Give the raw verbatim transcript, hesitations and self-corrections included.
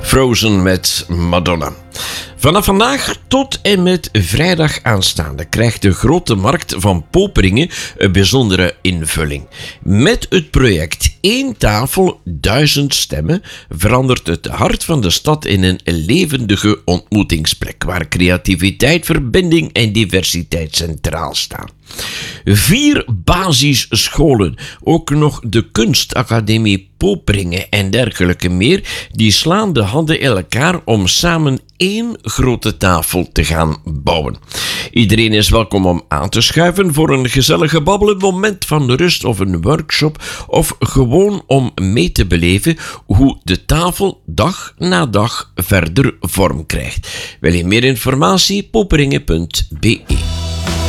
Frozen met Madonna. Vanaf vandaag tot en met vrijdag aanstaande krijgt de grote markt van Poperingen een bijzondere invulling. Met het project Eén tafel, duizend stemmen verandert het hart van de stad in een levendige ontmoetingsplek waar creativiteit, verbinding en diversiteit centraal staan. Vier basisscholen, ook nog de kunstacademie Poperingen en dergelijke meer, die slaan de handen in elkaar om samen één grote tafel te gaan bouwen. Iedereen is welkom om aan te schuiven voor een gezellige babbel, een moment van rust of een workshop, of gewoon om mee te beleven hoe de tafel dag na dag verder vorm krijgt. Wil je meer informatie? poperingen punt be